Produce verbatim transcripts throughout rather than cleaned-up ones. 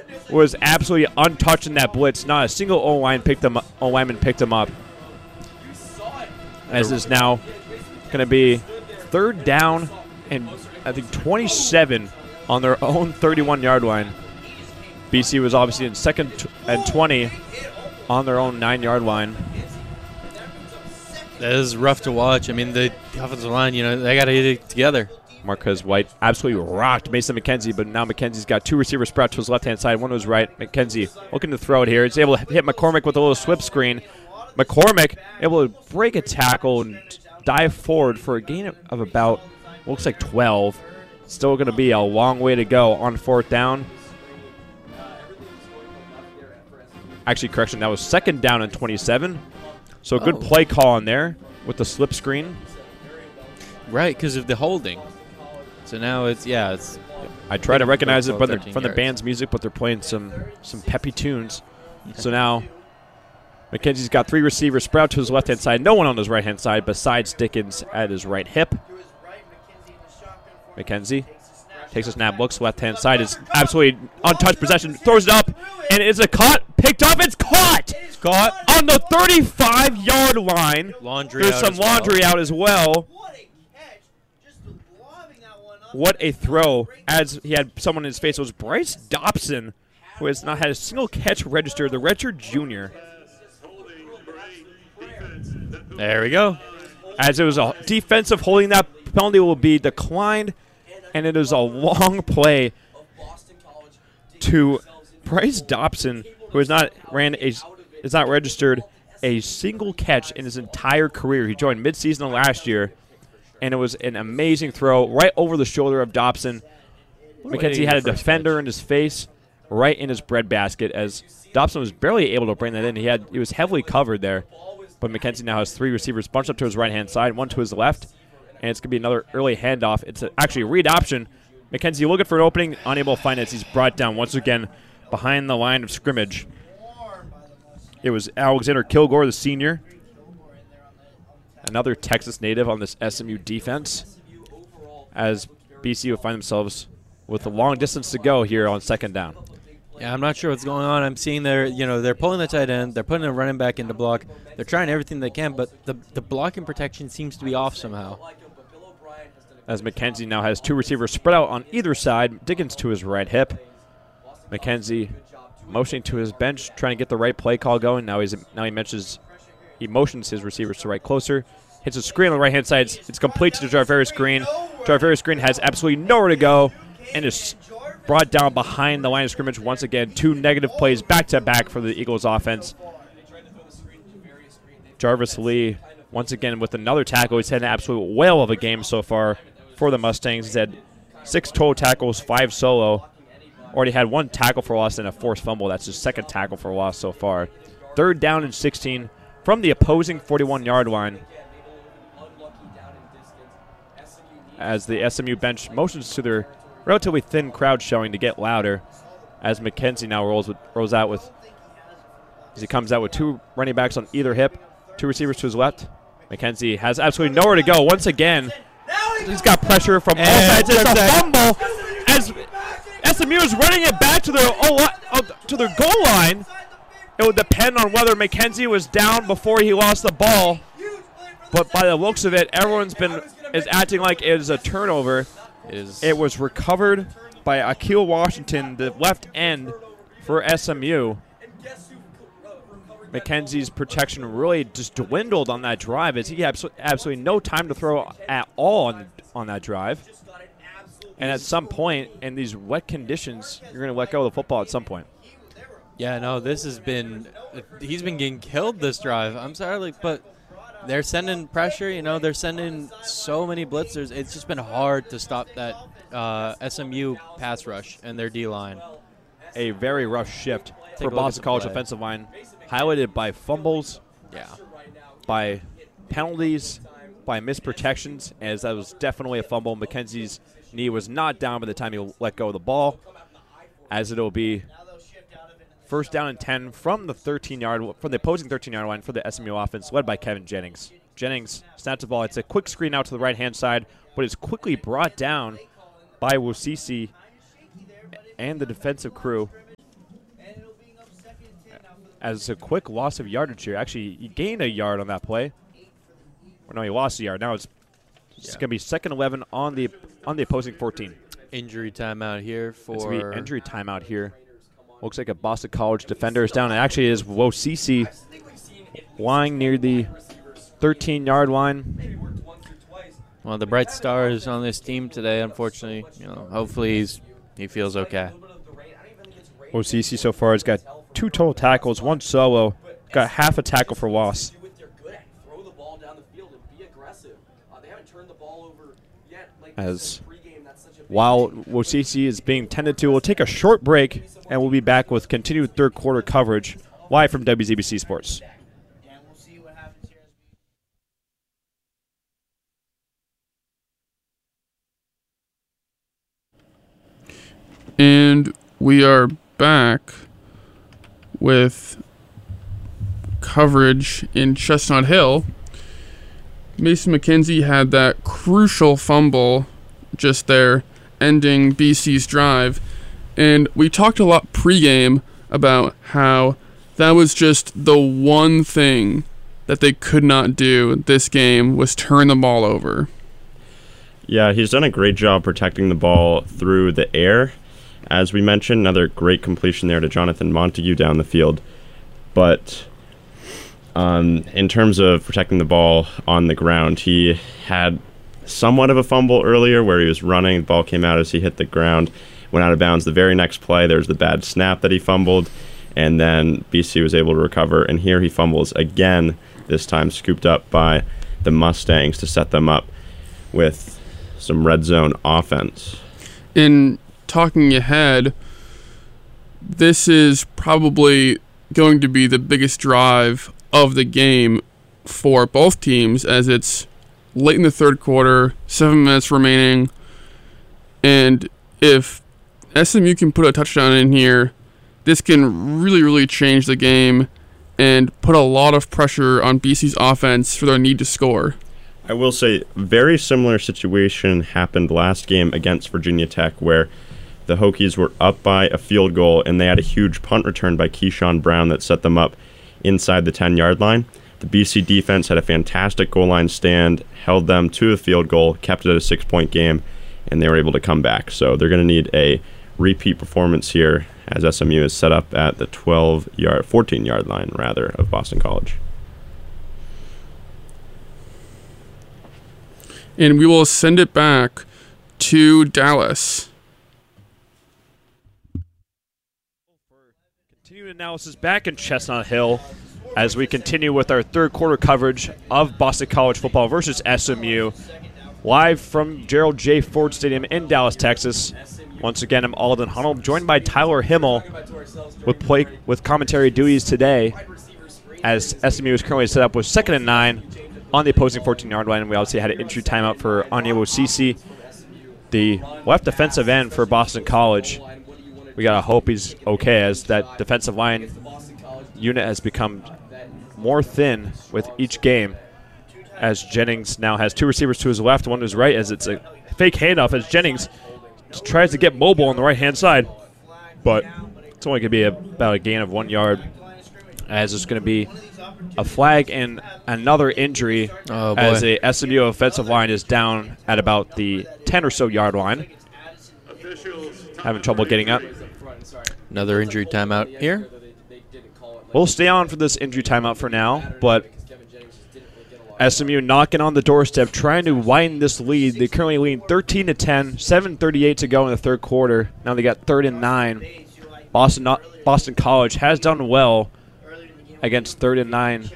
was absolutely untouched in that blitz. Not a single O-line picked him up, O-lineman picked him up. As is now going to be third down and I think twenty-seven on their own thirty-one yard line. B C was obviously in second t and twenty on their own nine yard line. That is rough to watch. I mean, the offensive line, you know, they got to get it together. Marquez White absolutely rocked Mason McKenzie, but now McKenzie's got two receivers spread to his left-hand side, one to his right. McKenzie looking to throw it here. He's able to hit McCormick with a little slip screen. McCormick able to break a tackle and dive forward for a gain of about, looks like twelve. Still going to be a long way to go on fourth down. Actually, correction, that was second down and twenty-seven. So a good Oh. play call on there with the slip screen. Right, because of the holding. So now it's, yeah, it's. I try to recognize it from the, thirteen from the yards. band's music, but they're playing some some peppy tunes. So now McKenzie's got three receivers spread out to his left-hand side. No one on his right-hand side besides Dickens at his right hip. McKenzie takes a snap, looks left-hand side. Is absolutely untouched possession. Throws it up, and it's a cut. Picked up. It's caught. It's caught. On the thirty-five yard line. Laundry There's out some as well. laundry out as well. What a throw, as he had someone in his face. It was Bryce Dobson, who has not had a single catch registered, the redshirt junior. There we go. As it was a defensive holding, that penalty will be declined, and it is a long play to Bryce Dobson, who has not ran a, has not registered a single catch in his entire career. He joined midseason of last year. And it was an amazing throw right over the shoulder of Dobson. McKenzie had a defender in his face, right in his breadbasket, as Dobson was barely able to bring that in. He had he was heavily covered there, but McKenzie now has three receivers bunched up to his right-hand side, one to his left, and it's going to be another early handoff. It's a, actually a read option. McKenzie looking for an opening, unable to find it as he's brought down once again behind the line of scrimmage. It was Alexander Kilgore, the senior. Another Texas native on this S M U defense, as B C will find themselves with a long distance to go here on second down. Yeah, I'm not sure what's going on. I'm seeing they're, you know, they're pulling the tight end. They're putting a running back into block. They're trying everything they can, but the, the blocking protection seems to be off somehow. As McKenzie now has two receivers spread out on either side. Dickens to his right hip. McKenzie motioning to his bench, trying to get the right play call going. Now he's now he mentions he motions his receivers to right closer. Hits a screen on the right-hand side. It's complete to Jarveris Green. Jarveris Green has absolutely nowhere to go and is brought down behind the line of scrimmage once again. Two negative plays back-to-back for the Eagles offense. Jarvis Lee, once again, with another tackle. He's had an absolute whale of a game so far for the Mustangs. He's had six total tackles, five solo. Already had one tackle for loss and a forced fumble. That's his second tackle for loss so far. Third down and sixteen from the opposing forty-one yard line. As the S M U bench motions to their relatively thin crowd showing to get louder, as McKenzie now rolls with, rolls out with, as he comes out with two running backs on either hip, two receivers to his left. McKenzie has absolutely nowhere to go. Once again, he's got pressure from all sides. It's a fumble as S M U is running it back to their oh, to their goal line. It would depend on whether McKenzie was down before he lost the ball, but by the looks of it, everyone's been is acting like it is a turnover. It is. It was recovered by Akil Washington, the left end for S M U. McKenzie's protection really just dwindled on that drive, as he had absolutely no time to throw at all on, on that drive. And at some point, in these wet conditions, you're going to let go of the football at some point. Yeah, no, this has been – he's been getting killed this drive. I'm sorry, like, but they're sending pressure. You know, they're sending so many blitzers. It's just been hard to stop that uh, S M U pass rush and their D-line. A very rough shift Take for a look Boston at the College play. offensive line, highlighted by fumbles, Yeah. by penalties, by missed protections, as that was definitely a fumble. McKenzie's knee was not down by the time he let go of the ball, as it'll be first down and ten from the thirteen yard from the opposing thirteen yard line for the S M U offense, led by Kevin Jennings. Jennings snaps the ball. It's a quick screen out to the right hand side, but it's quickly brought down by Wosisi and the defensive crew. as a quick loss of yardage here. Actually, he gained a yard on that play. Or no, he lost a yard. Now it's, it's Yeah. going to be second eleven on the on the opposing fourteen. Injury timeout here It's for going to be injury timeout here. Looks like a Boston College defender is down. It actually is Wosisi lying near the thirteen-yard line. one of the bright stars on this team today. Unfortunately, you know, hopefully he's he feels okay. Wosisi so far has got two total tackles, one solo, got half a tackle for loss. As while Wosisi is being tended to, we'll take a short break and we'll be back with continued third quarter coverage live from W Z B C Sports. And we are back with coverage in Chestnut Hill. Mason McKenzie had that crucial fumble just there, ending B C's drive. And we talked a lot pregame about how that was just the one thing that they could not do this game was turn the ball over. Yeah, he's done a great job protecting the ball through the air. As we mentioned, another great completion there to Jonathan Montague down the field. But um, in terms of protecting the ball on the ground, he had somewhat of a fumble earlier where he was running. The ball came out as he hit the ground, went out of bounds. The very next play, there's the bad snap that he fumbled, and then B C was able to recover. And here he fumbles again, this time scooped up by the Mustangs to set them up with some red zone offense. In talking ahead, this is probably going to be the biggest drive of the game for both teams, as it's late in the third quarter, seven minutes remaining, and if S M U can put a touchdown in here, this can really, really change the game and put a lot of pressure on B C's offense for their need to score. I will say, very similar situation happened last game against Virginia Tech, where the Hokies were up by a field goal, and they had a huge punt return by Keyshawn Brown that set them up inside the ten-yard line. The B C defense had a fantastic goal line stand, held them to the field goal, kept it at a six-point game, and they were able to come back. So they're going to need a repeat performance here as S M U is set up at the twelve-yard, fourteen-yard line, rather, of Boston College. And we will send it back to Dallas. Continued analysis back in Chestnut Hill as we continue with our third quarter coverage of Boston College football versus S M U. Live from Gerald J. Ford Stadium in Dallas, Texas. Once again, I'm Alden Hunnell, joined by Tyler Himmel with play with commentary duties today, as S M U is currently set up with second and nine on the opposing fourteen-yard line. And we obviously had an injury timeout for Anya Wosisi, the left defensive end for Boston College. We gotta hope he's okay, as that defensive line unit has become more thin with each game, as Jennings now has two receivers to his left, one to his right, as it's a fake handoff as Jennings tries to get mobile on the right-hand side. But it's only going to be a, about a gain of one yard, as there's going to be a flag and another injury, Oh, boy. as a S M U offensive line is down at about the ten or so yard line. Having trouble getting up. Another injury timeout here. We'll stay on for this injury timeout for now, but S M U knocking on the doorstep, trying to widen this lead. They currently lead thirteen to ten, seven thirty-eight to go in the third quarter. Now they got third and nine. Boston Boston College has done well against third and nine,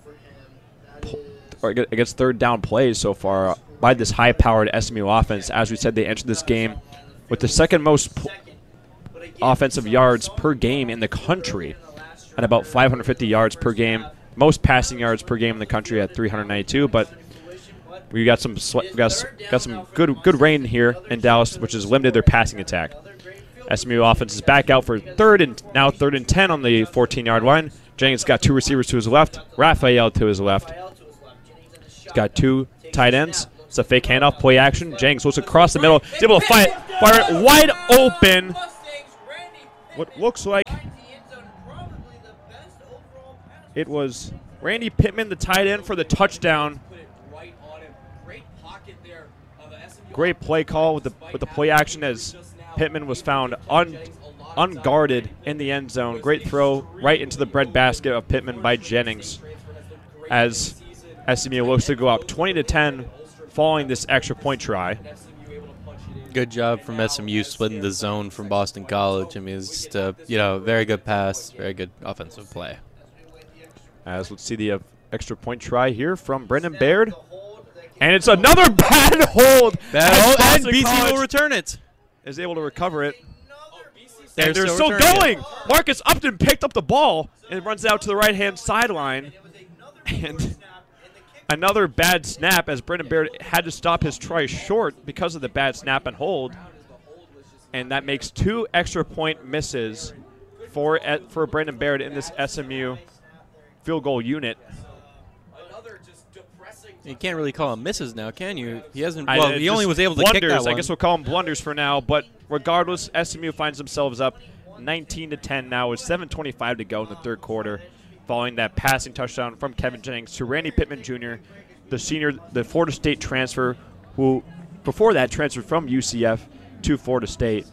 or against third down plays so far by this high-powered S M U offense. As we said, they entered this game with the second most p- offensive yards per game in the country at about five hundred fifty yards per game. Most passing yards per game in the country at three hundred ninety-two, but we got some sw- got, got some good good rain here in Dallas, which has limited their passing attack. S M U offense is back out for third and now third and ten on the fourteen-yard line. Jennings got two receivers to his left, Raphael to his left. He's got two tight ends. It's a fake handoff, play action. Jennings goes across the middle. He's able to fire it, fire it wide open. What looks like It was Randy Pittman, the tight end, for the touchdown. Great play call with the with the play action as Pittman was found un, unguarded in the end zone. Great throw right into the breadbasket of Pittman by Jennings as S M U looks to go up twenty to ten following this extra point try. Good job from S M U splitting the zone from Boston College. I mean, it's just a, you know, very good pass, very good offensive play. As let's see the uh, extra point try here from Brendan Baird. And it's another bad hold. Bad as hold, and Boston B C College will return it. Is able to recover it. They're And they're still still returning going. Marcus Upton picked up the ball and runs out to the right-hand sideline. And another bad snap as Brendan Baird had to stop his try short because of the bad snap and hold. And that makes two extra point misses for for Brendan Baird in this S M U field goal unit. You can't really call him misses now, can you? He hasn't. I- Well, it's he only just was able to blunders. kick that I one. guess we'll call them blunders for now. But regardless, S M U finds themselves up nineteen to ten now with seven twenty-five to go in the third quarter, following that passing touchdown from Kevin Jennings to Randy Pittman Junior, the senior, the Florida State transfer, who before that transferred from U C F to Florida State.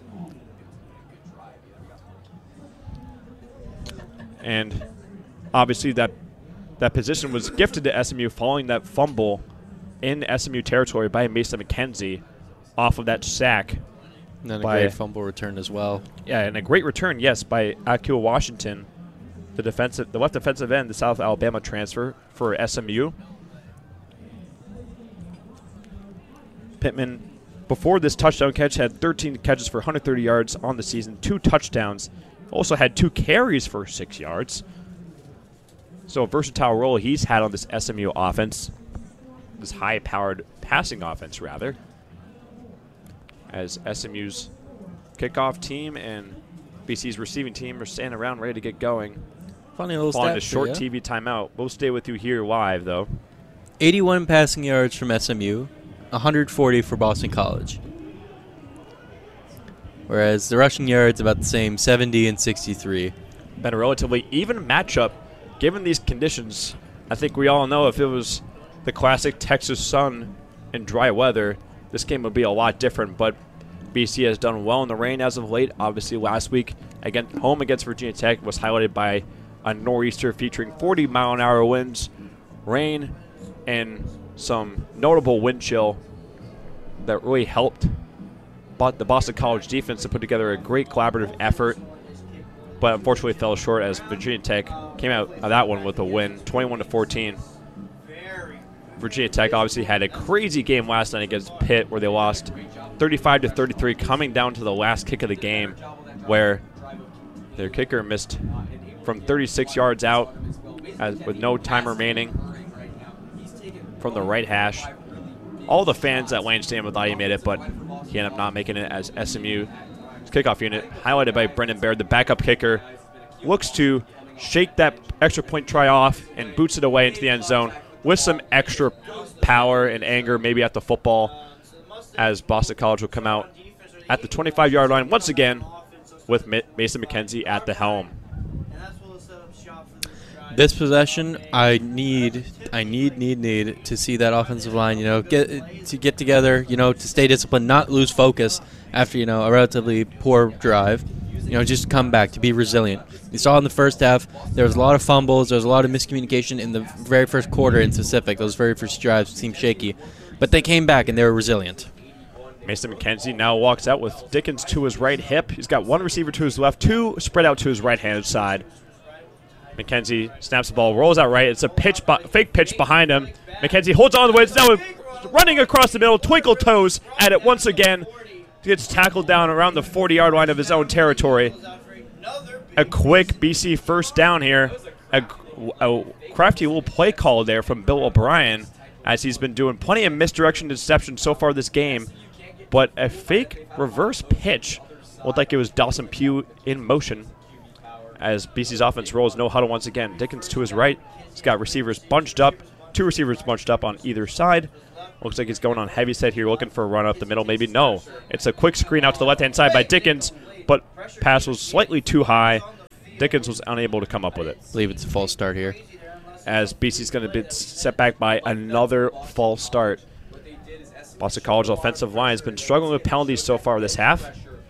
And obviously that that position was gifted to S M U following that fumble in S M U territory by Mason McKenzie off of that sack. And then a by- great fumble return as well. Yeah, and a great return, yes, by Akil Washington, the defensive, the left defensive end, the South Alabama transfer for S M U. Pittman, before this touchdown catch, had thirteen catches for one hundred thirty yards on the season, two touchdowns. Also had two carries for six yards. So a versatile role he's had on this S M U offense, this high-powered passing offense, rather, as S M U's kickoff team and B C's receiving team are standing around ready to get going. Funny little Following stat a for short ya. T V timeout. We'll stay with you here live, though. eighty-one passing yards from S M U, one hundred forty for Boston College. Whereas the rushing yards about the same, seventy and sixty-three. Been a relatively even matchup given these conditions. I think we all know if it was the classic Texas sun and dry weather, this game would be a lot different. But B C has done well in the rain as of late. Obviously, last week, again, home against Virginia Tech was highlighted by a nor'easter featuring forty mile an hour winds, rain, and some notable wind chill that really helped but the Boston College defense to put together a great collaborative effort, but unfortunately fell short as Virginia Tech came out of that one with a win, twenty-one to fourteen. Virginia Tech obviously had a crazy game last night against Pitt where they lost thirty-five to thirty-three, coming down to the last kick of the game where their kicker missed from thirty-six yards out as, with no time remaining from the right hash. All the fans at Lane Stadium thought he made it, but he ended up not making it as S M U's kickoff unit, highlighted by Brendan Baird, the backup kicker, looks to shake that extra point try off and boots it away into the end zone with some extra power and anger maybe at the football, as Boston College will come out at the twenty-five yard line once again with Mason McKenzie at the helm. This possession, I need, I need, need, need to see that offensive line, you know, get to get together, you know, to stay disciplined, not lose focus after, you know, a relatively poor drive. You know, just come back, to be resilient. You saw in the first half, there was a lot of fumbles, there was a lot of miscommunication in the very first quarter in specific. Those very first drives seemed shaky. But they came back, and they were resilient. Mason McKenzie now walks out with Dickens to his right hip. He's got one receiver to his left, two spread out to his right-hand side. McKenzie snaps the ball, rolls out right. It's a pitch, be- fake pitch behind him. McKenzie holds on to it. It's now running across the middle, twinkle toes at it once again. Gets tackled down around the forty yard line of his own territory. A quick B C first down here. A, a crafty little play call there from Bill O'Brien, as he's been doing plenty of misdirection and deception so far this game. But a fake reverse pitch looked like it was Dawson Pugh in motion, as B C's offense rolls no huddle once again. Dickens to his right. He's got receivers bunched up, two receivers bunched up on either side. Looks like he's going on heavy set here, looking for a run up the middle. Maybe no. It's a quick screen out to the left-hand side by Dickens, but pass was slightly too high. Dickens was unable to come up with it. I believe it's a false start here. As B C's going to be set back by another false start. Boston College offensive line has been struggling with penalties so far this half.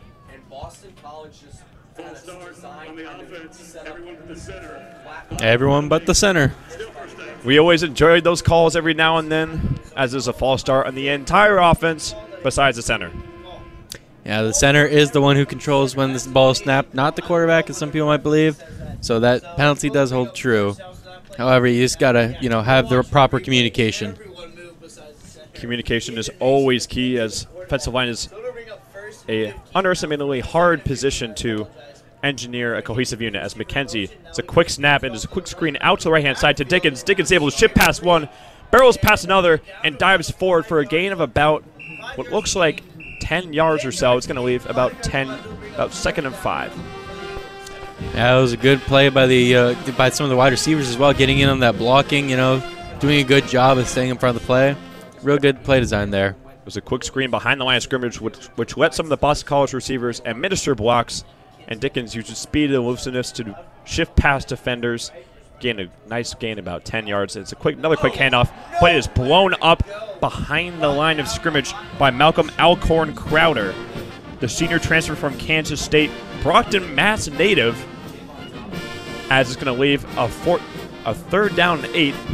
Everyone but the center. We always enjoyed those calls every now and then, as there's a false start on the entire offense besides the center. Yeah, the center is the one who controls when this ball is snapped, not the quarterback, as some people might believe. So that penalty does hold true. However, you just got to, you know, have the proper communication. Communication is always key, as offensive line is a underestimatedly hard position to engineer a cohesive unit. As McKenzie, it's a quick snap and it's a quick screen out to the right-hand side to Dickens. Dickens able to shift past one, barrels past another, and dives forward for a gain of about what looks like ten yards or so. It's going to leave about ten, about second and five. Yeah, it was a good play by the uh, by some of the wide receivers as well, getting in on that blocking, you know, doing a good job of staying in front of the play. Real good play design there. It was a quick screen behind the line of scrimmage, which, which let some of the Boston College receivers administer blocks, and Dickens used his speed and elusiveness to shift past defenders, gain a nice gain about ten yards. It's a quick, another quick handoff, but it is blown up behind the line of scrimmage by Malcolm Alcorn Crowder, the senior transfer from Kansas State, Brockton, Mass native, as it's going to leave a, four, a third down and eight.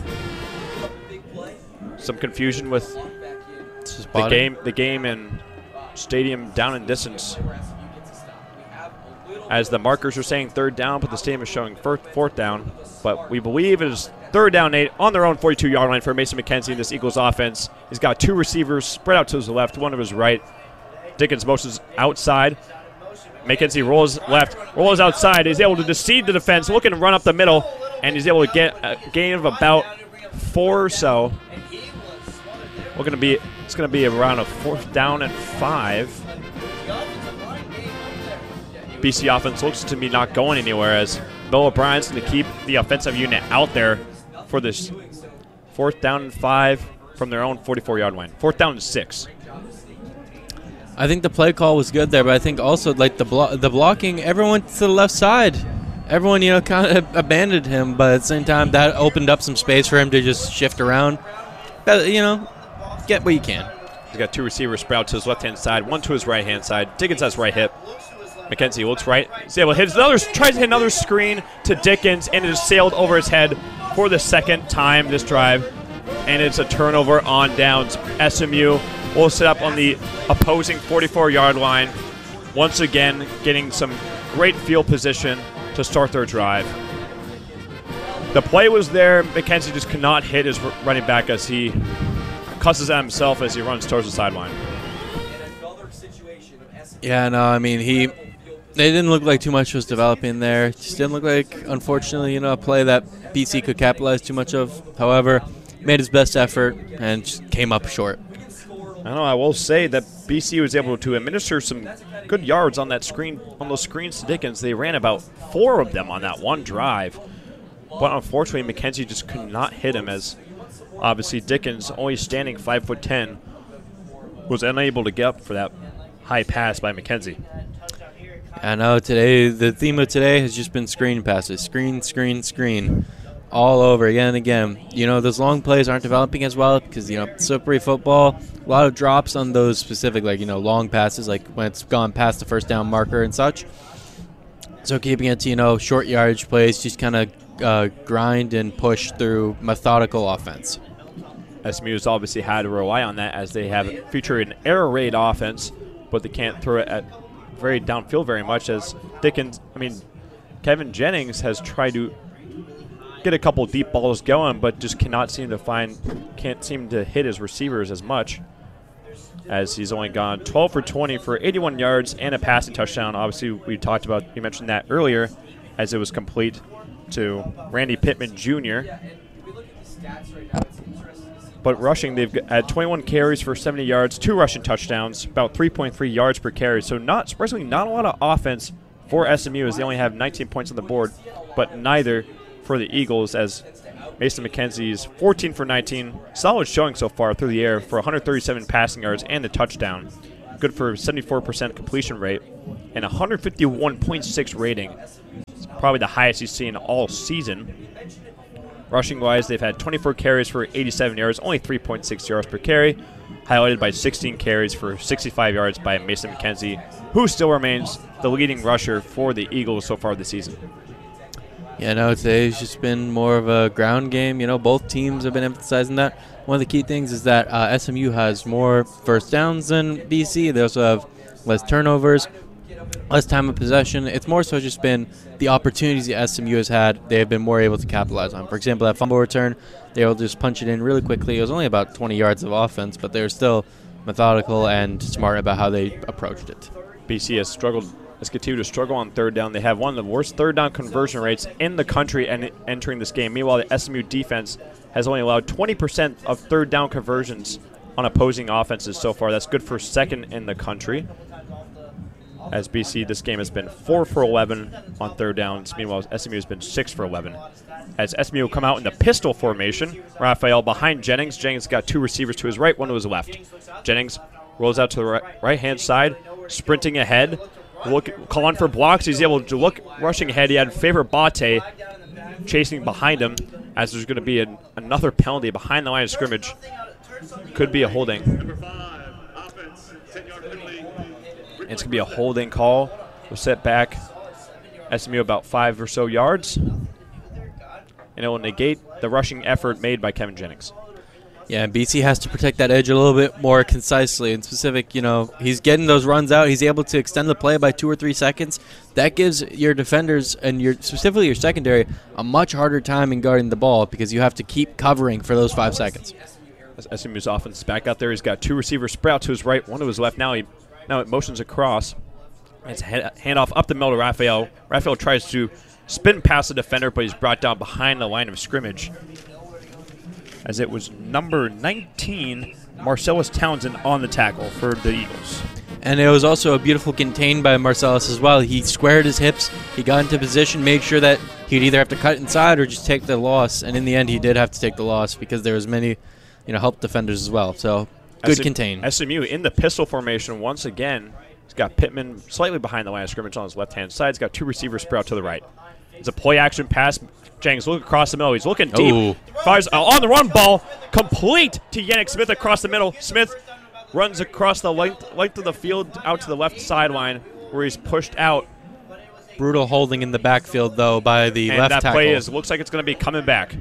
Some confusion with the game, the game and stadium down and distance. As the markers are saying third down, but the stadium is showing fourth down. But we believe it is third down eight on their own forty-two-yard line for Mason McKenzie in this Eagles offense. He's got two receivers spread out to his left, one of his right. Dickens motions outside. McKenzie rolls left, rolls outside. He's able to deceive the defense, looking to run up the middle, and he's able to get a gain of about four or so. We're going to be, it's going to be around a fourth down and five. B C offense looks to be not going anywhere, as Bill O'Brien's going to keep the offensive unit out there for this fourth down and five from their own forty-four-yard line. Fourth down and six. I think the play call was good there, but I think also like the blo- the blocking, everyone to the left side. Everyone, you know, kind of abandoned him, but at the same time, that opened up some space for him to just shift around. But, you know, get what you can. He's got two receivers spread out to his left-hand side, one to his right-hand side. Dickens has right hip. McKenzie looks right. He's able to hit another, tries to hit another screen to Dickens, and it is sailed over his head for the second time this drive. And it's a turnover on downs. S M U will set up on the opposing forty-four-yard line. Once again, getting some great field position to start their drive. The play was there. McKenzie just could not hit his running back as he cusses at himself as he runs towards the sideline. Yeah, no, I mean, he... They didn't look like too much was developing there. Just didn't look like, unfortunately, you know, a play that B C could capitalize too much of. However, made his best effort and just came up short. I don't know. I will say that B C was able to administer some good yards on that screen, on those screens to Dickens. They ran about four of them on that one drive, but unfortunately, McKenzie just could not hit him. As obviously Dickens, only standing five foot ten, was unable to get up for that high pass by McKenzie. I know today the theme of today has just been screen passes, screen, screen, screen, all over again and again. You know, those long plays aren't developing as well because, you know, slippery football, a lot of drops on those specific, like, you know, long passes, like when it's gone past the first down marker and such. So keeping it to, you know, short yardage plays, just kind of uh, grind and push through methodical offense. S M U has obviously had to rely on that as they have featured an air raid offense, but they can't throw it at very downfield very much. As Dickens, I mean, Kevin Jennings has tried to get a couple deep balls going, but just cannot seem to find, can't seem to hit his receivers as much, as he's only gone twelve for twenty for eighty-one yards and a passing touchdown. Obviously, we talked about, you mentioned that earlier, as it was complete to Randy Pittman Junior But rushing, they've had twenty-one carries for seventy yards, two rushing touchdowns, about three point three yards per carry. So not surprisingly, not a lot of offense for S M U as they only have nineteen points on the board, but neither for the Eagles, as Mason McKenzie's fourteen for nineteen. Solid showing so far through the air for one hundred thirty-seven passing yards and a touchdown. Good for seventy-four percent completion rate and one fifty-one point six rating. probably the highest he's seen all season. Rushing-wise, they've had twenty-four carries for eighty-seven yards, only three point six yards per carry, highlighted by sixteen carries for sixty-five yards by Mason McKenzie, who still remains the leading rusher for the Eagles so far this season. Yeah, no, today's just been more of a ground game. You know, both teams have been emphasizing that. One of the key things is that uh, S M U has more first downs than B C. They also have less turnovers, less time of possession. It's more so just been the opportunities that S M U has had, they have been more able to capitalize on. For example, that fumble return, they were able to just punch it in really quickly. It was only about twenty yards of offense, but they were still methodical and smart about how they approached it. B C has struggled, has continued to struggle on third down. They have one of the worst third down conversion rates in the country and entering this game. Meanwhile, the S M U defense has only allowed twenty percent of third down conversions on opposing offenses so far. That's good for second in the country. As B C, this game has been four for eleven on third downs. Meanwhile, S M U has been six for eleven. As S M U come out in the pistol formation, Raphael behind Jennings. Jennings got two receivers to his right, one to his left. Jennings rolls out to the right, right-hand side, sprinting ahead, look, calling for blocks. He's able to look rushing ahead. He had Favor Bate chasing behind him, as there's going to be an, another penalty behind the line of scrimmage. Could be a holding. It's going to be a holding call. We'll set back S M U about five or so yards. And it will negate the rushing effort made by Kevin Jennings. Yeah, and B C has to protect that edge a little bit more concisely. In specific, you know, he's getting those runs out. He's able to extend the play by two or three seconds. That gives your defenders and your specifically your secondary a much harder time in guarding the ball because you have to keep covering for those five seconds. As S M U's offense back out there, he's got two receivers spread out to his right, one to his left. Now he now it motions across. It's a handoff up the middle to Raphael. Raphael tries to spin past the defender, but he's brought down behind the line of scrimmage. As it was number nineteen, Marcellus Townsend on the tackle for the Eagles. And it was also a beautiful contain by Marcellus as well. He squared his hips. He got into position, made sure that he'd either have to cut inside or just take the loss. And in the end, he did have to take the loss because there was many, you know, help defenders as well. So good contain. S M U in the pistol formation once again. He's got Pittman slightly behind the line of scrimmage on his left-hand side. He's got two receivers spread out to the right. It's a play-action pass. Jennings looking across the middle. He's looking deep. Ooh. Fires uh, on the run ball. Complete to Yannick Smith across the middle. Smith runs across the length, length of the field out to the left sideline where he's pushed out. Brutal holding in the backfield, though, by the and left that tackle. play is looks like it's going to be coming back.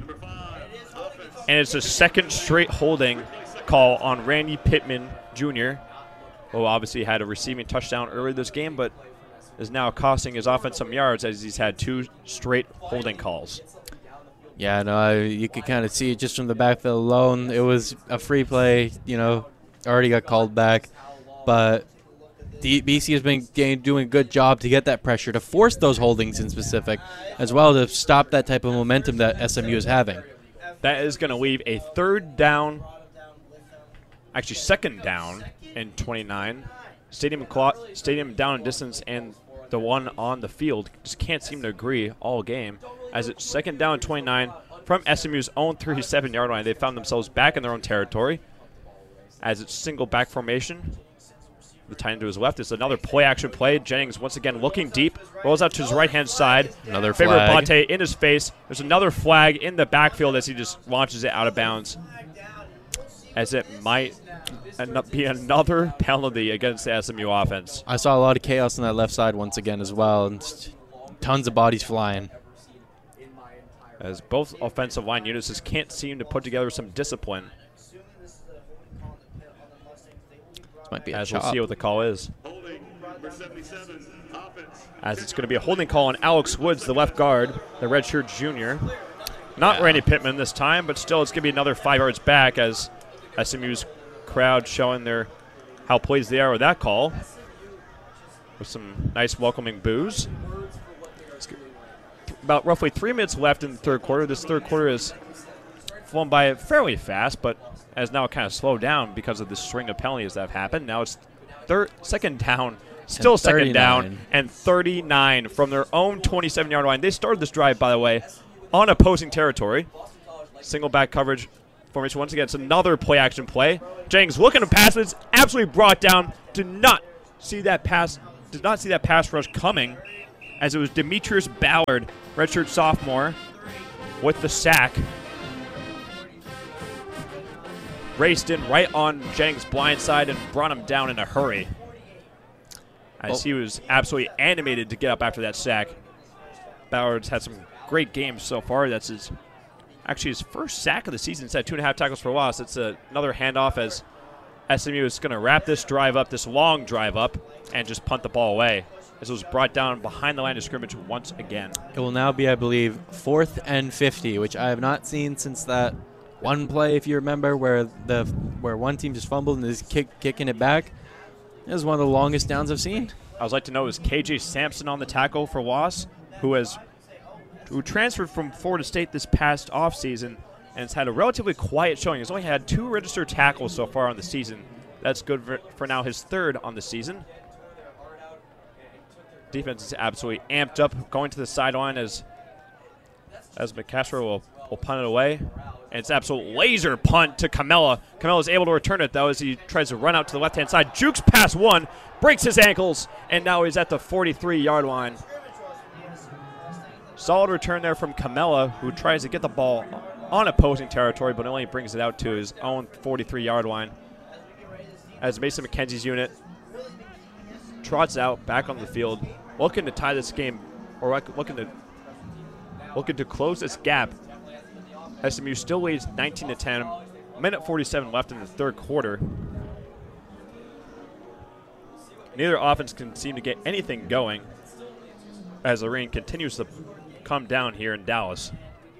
And it's a second straight holding call on Randy Pittman Junior, who obviously had a receiving touchdown earlier this game, but is now costing his offense some yards as he's had two straight holding calls. Yeah, no, I, you could kind of see it just from the backfield alone. It was a free play, you know, already got called back. But the B C has been getting, doing a good job to get that pressure, to force those holdings in specific, as well to stop that type of momentum that S M U is having. That is going to leave a third down, actually second down in twenty-nine. Stadium clock, stadium down in distance, and the one on the field just can't seem to agree all game. As it's second down and twenty-nine from S M U's own thirty-seven yard line. They found themselves back in their own territory. As it's single back formation. The tight end to his left is another play-action play. Jennings once again looking deep. Rolls out to his right-hand side. Another Favor flag. Bate in his face. There's another flag in the backfield as he just launches it out of bounds. As it might end up be another penalty against the S M U offense. I saw a lot of chaos on that left side once again as well, and just tons of bodies flying. As both offensive line units just can't seem to put together some discipline. This might be a As chop. we'll see what the call is. As it's going to be a holding call on Alex Woods, the left guard, the redshirt junior. Not Yeah. Randy Pittman this time, but still it's going to be another five yards back as S M U's crowd showing their how pleased they are with that call. With some nice welcoming boos. It's about roughly three minutes left in the third quarter. This third quarter has flown by fairly fast, but has now kind of slowed down because of the string of penalties that have happened. Now it's third, second down, still second down, and thirty-nine from their own twenty-seven yard line. They started this drive, by the way, on opposing territory. Single back coverage formation. Once again, it's another play-action play. Jennings looking to pass, but it's absolutely brought down. Did not see that pass. Did not see that pass rush coming as it was Demetrius Ballard, redshirt sophomore, with the sack. Raced in right on Jennings' blind side and brought him down in a hurry, as oh. he was absolutely animated to get up after that sack. Ballard's had some great games so far. That's his actually his first sack of the season. He's had two and a half tackles for loss. It's a, another handoff as S M U is going to wrap this drive up, this long drive up, and just punt the ball away. This was brought down behind the line of scrimmage once again. It will now be, I believe, fourth and fifty, which I have not seen since that one play, if you remember, where the where one team just fumbled and is kick, kicking it back. It was one of the longest downs I've seen. I would like to know is K J Sampson on the tackle for Wass, who has who transferred from Florida State this past offseason and has had a relatively quiet showing. He's only had two registered tackles so far on the season. That's good for, for now, his third on the season. Defense is absolutely amped up, going to the sideline as as McCastro will, will punt it away. And it's absolute laser punt to Camella. Camella is able to return it, though, as he tries to run out to the left-hand side. Jukes past one, breaks his ankles, and now he's at the forty-three-yard line. Solid return there from Camella, who tries to get the ball on opposing territory, but only brings it out to his own forty-three-yard line. As Mason McKenzie's unit trots out back on the field, looking to tie this game, or looking to looking to close this gap. S M U still leads nineteen to ten. minute forty-seven left in the third quarter. Neither offense can seem to get anything going as the rain continues to come down here in Dallas.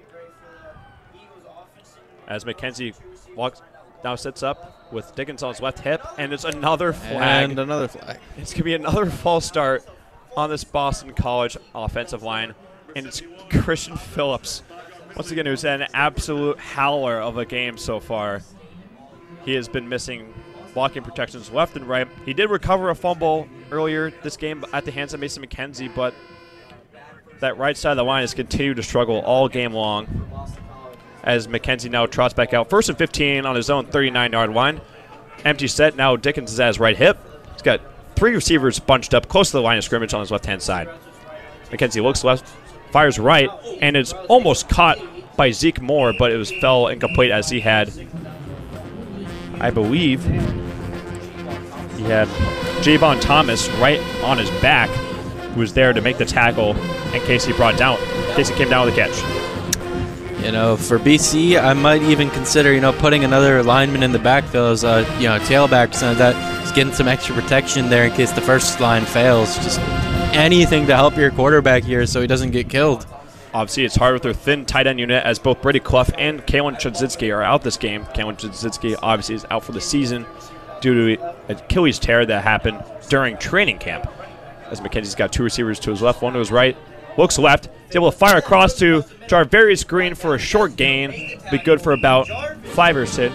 As McKenzie walks, now sits up with Dickens on his left hip, and it's another flag. And another flag. It's going to be another false start on this Boston College offensive line, and it's Christian Phillips. Once again, who's had an absolute howler of a game so far. He has been missing blocking protections left and right. He did recover a fumble earlier this game at the hands of Mason McKenzie, but that right side of the line has continued to struggle all game long as McKenzie now trots back out. First and fifteen on his own thirty-nine-yard line. Empty set. Now Dickens is at his right hip. He's got three receivers bunched up close to the line of scrimmage on his left-hand side. McKenzie looks left, fires right, and it's almost caught by Zeke Moore, but it was fell incomplete as he had, I believe, he had Javon Thomas right on his back, who was there to make the tackle in case he brought down, in case he came down with a catch. You know, for B C, I might even consider, you know, putting another lineman in the backfield as a, you know, tailback, so that he's getting some extra protection there in case the first line fails. Just anything to help your quarterback here so he doesn't get killed. Obviously, it's hard with their thin tight end unit as both Brady Clough and Kalen Chudzinski are out this game. Kalen Chudzinski obviously is out for the season due to an Achilles tear that happened during training camp. As McKenzie's got two receivers to his left, one to his right. Looks left. He's able to fire across to Jarvarius Green for a short gain. Be good for about five or six.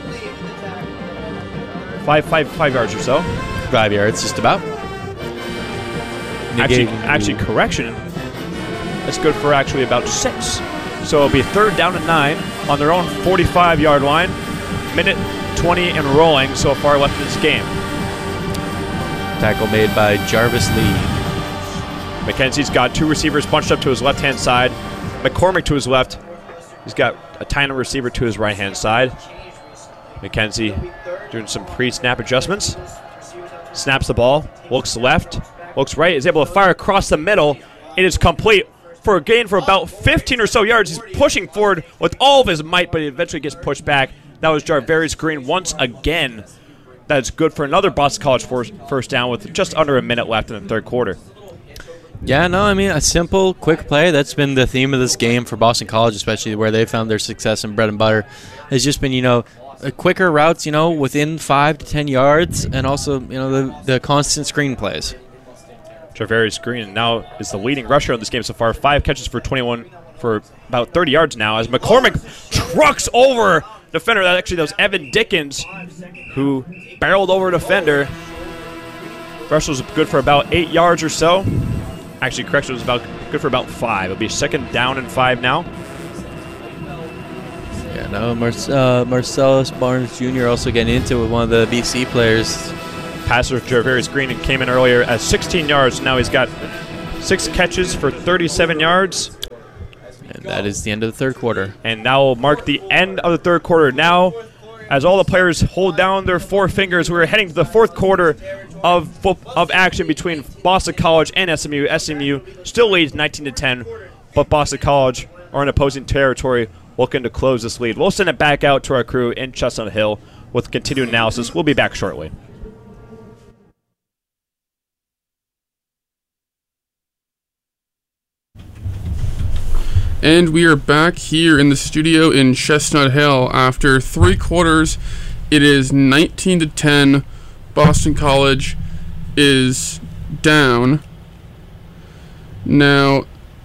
Five, five, five yards or so. Five yards, just about. Actually, actually, correction. That's good for actually about six. So it'll be third down and nine on their own forty-five-yard line. Minute twenty and rolling so far left in this game. Tackle made by Jarvis Lee. McKenzie's got two receivers bunched up to his left-hand side. McCormick to his left. He's got a tiny receiver to his right-hand side. McKenzie doing some pre-snap adjustments. Snaps the ball. Looks left. Looks right. Is able to fire across the middle. It is complete for a gain for about fifteen or so yards. He's pushing forward with all of his might, but he eventually gets pushed back. That was Jarvarius Green once again. That's good for another Boston College first down with just under a minute left in the third quarter. Yeah, no, I mean, a simple, quick play. That's been the theme of this game for Boston College, especially where they found their success in bread and butter. Has just been, you know, quicker routes, you know, within five to ten yards, and also, you know, the, the constant screen plays. Jarvarius Green now is the leading rusher in this game so far. Five catches for twenty-one for about thirty yards now as McCormick trucks over defender. That actually that was Evan Dickens who barreled over a defender. Rush was good for about eight yards or so. Actually, correction was about good for about five. It'll be second down and five now. Yeah, no, Mar- uh, Marcellus Barnes Junior also getting into it with one of the B C players. Passer Jarvarius Green came in earlier at sixteen yards. Now he's got Six catches for thirty-seven yards. And that is the end of the third quarter. And that will mark the end of the third quarter. Now, as all the players hold down their four fingers, we're heading to the fourth quarter of of action between Boston College and S M U. S M U still leads nineteen to ten, but Boston College are in opposing territory, looking to close this lead. We'll send it back out to our crew in Chestnut Hill with continued analysis. We'll be back shortly. And we are back here in the studio in Chestnut Hill. After three quarters, it is nineteen to ten. Boston College is down. Now,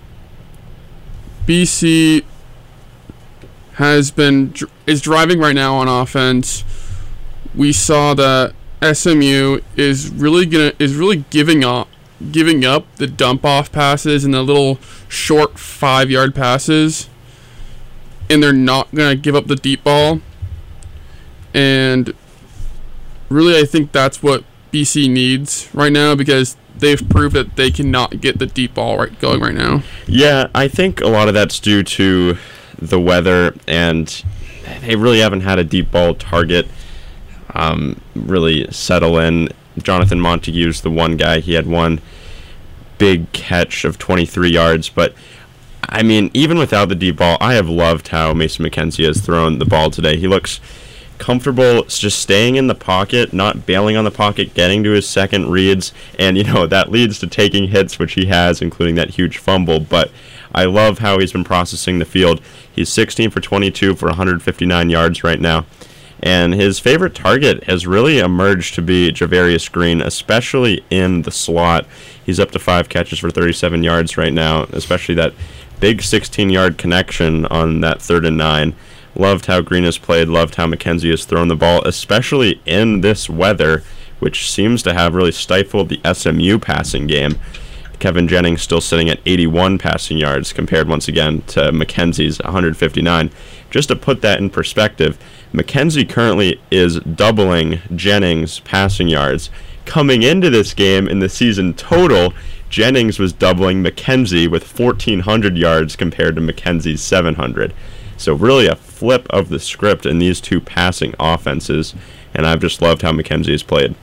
B C has been is driving right now on offense. We saw that S M U is really gonna is really giving up giving up the dump off passes and the little short five yard passes, and they're not gonna give up the deep ball. And really, I think that's what B C needs right now, because they've proved that they cannot get the deep ball right going right now. Yeah, I think a lot of that's due to the weather, and they really haven't had a deep ball target um, really settle in. Jonathan Montague's the one guy. He had one big catch of twenty-three yards, but I mean, even without the deep ball, I have loved how Mason McKenzie has thrown the ball today. He looks comfortable just staying in the pocket, not bailing on the pocket, getting to his second reads, and you know that leads to taking hits, which he has, including that huge fumble. But I love how he's been processing the field. He's sixteen for twenty-two for one hundred fifty-nine yards right now, and his favorite target has really emerged to be Javarius Green, especially in the slot. He's up to five catches for thirty-seven yards right now, especially that big sixteen-yard connection on that third and nine. Loved how Green has played, loved how McKenzie has thrown the ball, especially in this weather, which seems to have really stifled the S M U passing game. Kevin Jennings still sitting at eighty-one passing yards compared once again to McKenzie's one hundred fifty-nine. Just to put that in perspective, McKenzie currently is doubling Jennings' passing yards. Coming into this game in the season total, Jennings was doubling McKenzie with fourteen hundred yards compared to McKenzie's seven hundred. So really a flip of the script in these two passing offenses, and I've just loved how McKenzie has played.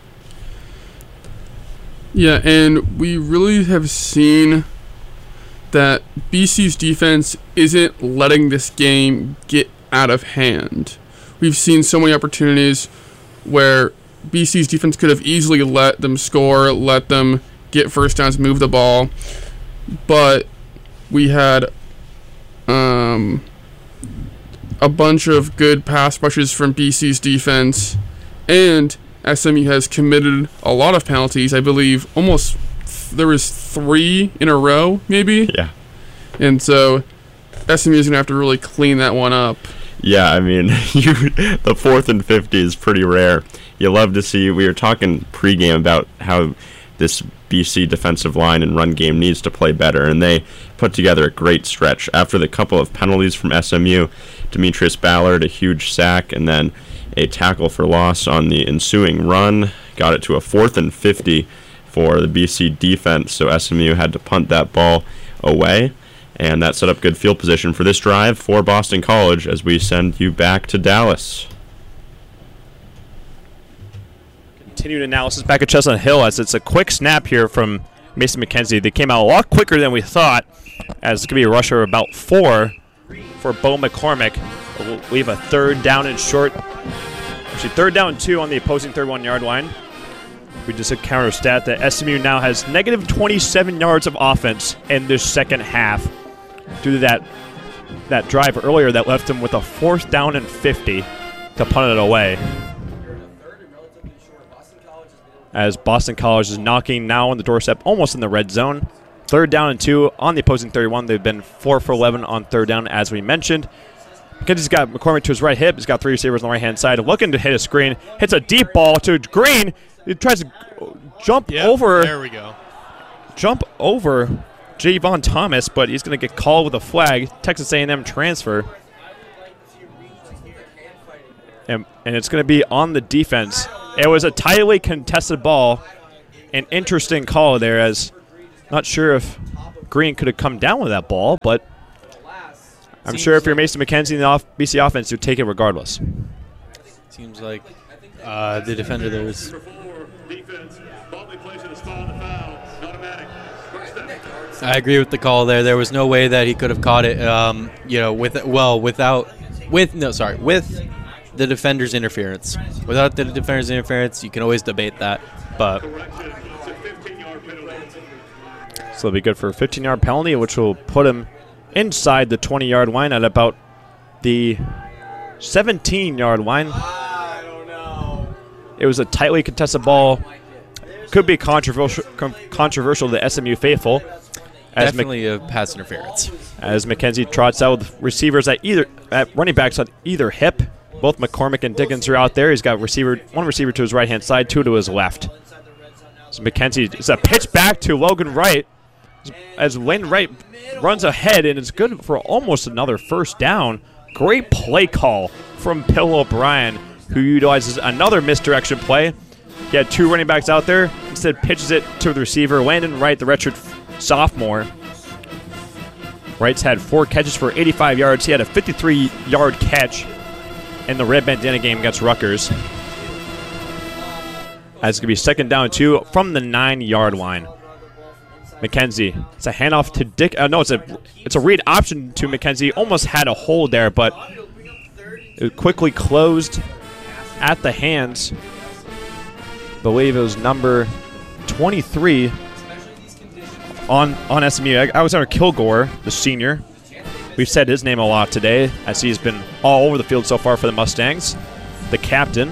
Yeah, and we really have seen that B C's defense isn't letting this game get out of hand. We've seen so many opportunities where B C's defense could have easily let them score, let them get first downs, move the ball, but we had um, a bunch of good pass rushes from B C's defense, and S M U has committed a lot of penalties. I believe almost th- there was three in a row, maybe. Yeah. And so S M U is going to have to really clean that one up. Yeah, I mean, you, the fourth and fifty is pretty rare. You love to see. We were talking pregame about how this B C defensive line and run game needs to play better, and they put together a great stretch. After the couple of penalties from S M U, Demetrius Ballard, a huge sack, and then a tackle for loss on the ensuing run, got it to a fourth and fifty for the B C defense, so S M U had to punt that ball away, and that set up good field position for this drive for Boston College as we send you back to Dallas. Continued analysis back at Chestnut Hill as it's a quick snap here from Mason McKenzie. They came out a lot quicker than we thought, as it's going to be a rusher of about four for Bo McCormick. We'll leave a third down and short. Actually, third down and two on the opposing third one-yard line. We just had counter stat that S M U now has negative twenty-seven yards of offense in this second half due to that that drive earlier that left them with a fourth down and fifty to punt it away. As Boston College is knocking now on the doorstep, almost in the red zone. Third down and two on the opposing thirty-one. They've been four for eleven on third down, as we mentioned. McKenzie's got McCormick to his right hip. He's got three receivers on the right-hand side. Looking to hit a screen. Hits a deep ball to Green. He tries to jump Yep, over. There we go. Jump over Javon Thomas, but he's going to get called with a flag. Texas A and M transfer. And, and it's going to be on the defense. It was a tightly contested ball. An interesting call there as Not sure if Green could have come down with that ball, but I'm Seems sure if you're like- Mason McKenzie in the off- B C offense, you'd take it regardless. Seems like uh, the defender there is. I agree with the call there. There was no way that he could have caught it. Um, you know, with well, without, with no, sorry, with the defender's interference. Without the defender's interference, you can always debate that. But So it'll be good for a fifteen-yard penalty, which will put him inside the twenty-yard line at about the seventeen-yard line. It was a tightly contested ball. Could be controversial, com- controversial to the S M U faithful. As, Mc- definitely a pass interference. as McKenzie trots out with receivers at either at running backs at either hip. Both McCormick and Dickens are out there. He's got receiver one receiver to his right-hand side, two to his left. So McKenzie, it's a pitch back to Logan Wright. As Lane Wright runs ahead, and it's good for almost another first down. Great play call from Bill O'Brien, who utilizes another misdirection play. He had two running backs out there. Instead, pitches it to the receiver, Landon Wright, the redshirt sophomore. Wright's had four catches for eighty-five yards. He had a fifty-three-yard catch in the red bandana game against Rutgers. As it's going to be second down and two from the nine-yard line. McKenzie. It's a handoff to Dick. Uh, no, it's a it's a read option to McKenzie. Almost had a hold there, but it quickly closed at the hands. I believe it was number twenty-three on on S M U. I, I was under Kilgore, the senior. We've said his name a lot today, as he's been all over the field so far for the Mustangs. The captain.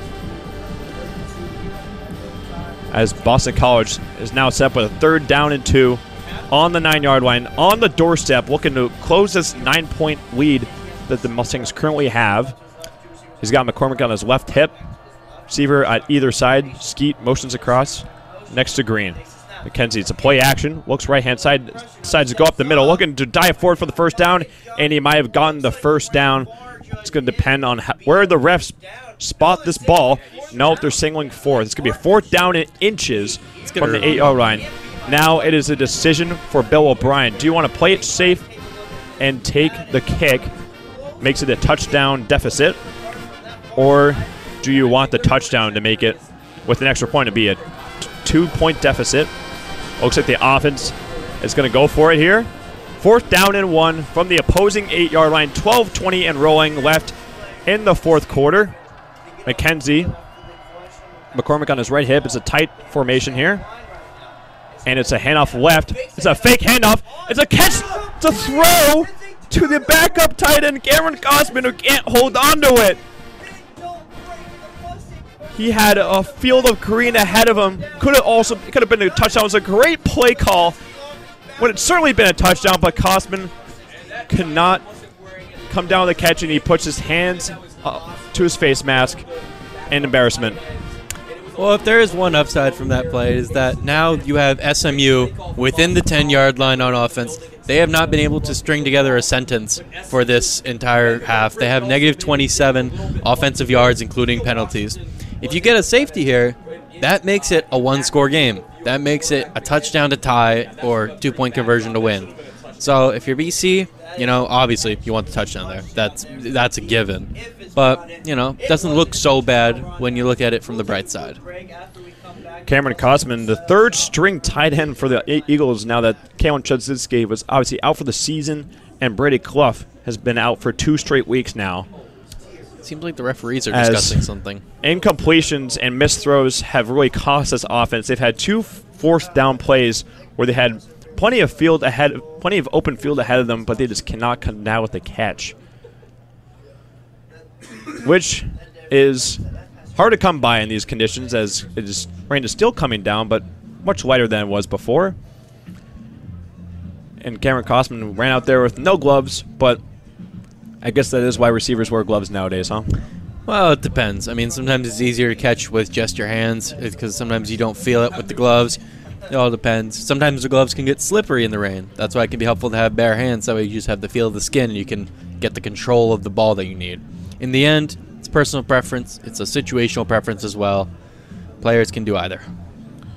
As Boston College is now set up with a third down and two on the nine-yard line, on the doorstep, looking to close this nine-point lead that the Mustangs currently have. He's got McCormick on his left hip. Receiver at either side. Skeet motions across next to Green. McKenzie, it's a play action. Looks right-hand side. Decides to go up the middle. Looking to dive forward for the first down. And he might have gotten the first down. It's going to depend on how, where the refs spot this ball. No, they're singling fourth. It's going to be a fourth down in inches from the eight-yard line. Now it is a decision for Bill O'Brien. Do you want to play it safe and take the kick? Makes it a touchdown deficit. Or do you want the touchdown to make it, with an extra point, to be a t- two-point deficit? Looks like the offense is going to go for it here. Fourth down and one from the opposing eight-yard line. twelve twenty and rolling left in the fourth quarter. McKenzie, McCormick on his right hip. It's a tight formation here. And it's a handoff left. It's a fake handoff. It's a catch. It's a throw to the backup tight end, Cameron Cosman, who can't hold on to it. He had a field of green ahead of him. Could have also could have been a touchdown. It was a great play call. Would have certainly been a touchdown, but Cosman could not come down with the catch, and he puts his hands up to his face mask in embarrassment. Well, if there is one upside from that play, is that now you have S M U within the ten-yard line on offense. They have not been able to string together a sentence for this entire half. They have negative twenty-seven offensive yards, including penalties. If you get a safety here, that makes it a one-score game. That makes it a touchdown to tie or two-point conversion to win. So if you're B C, you know, obviously you want the touchdown there. That's that's a given. But, you know, it doesn't look so bad when you look at it from the bright side. Cameron Cosman, the third string tight end for the E- Eagles, now that Kalen Chudzinski was obviously out for the season, and Brady Clough has been out for two straight weeks now. Seems like the referees are As discussing something. Incompletions and missed throws have really cost us offense. They've had two fourth down plays where they had plenty of field ahead, plenty of open field ahead of them, but they just cannot come down with the catch, which is hard to come by in these conditions, as it is, rain is still coming down, but much lighter than it was before. And Cameron Cosman ran out there with no gloves, but I guess that is why receivers wear gloves nowadays, huh? Well, it depends. I mean, sometimes it's easier to catch with just your hands because sometimes you don't feel it with the gloves. It all depends. Sometimes the gloves can get slippery in the rain. That's why it can be helpful to have bare hands. That way you just have the feel of the skin and you can get the control of the ball that you need. In the end, it's personal preference. It's a situational preference as well. Players can do either.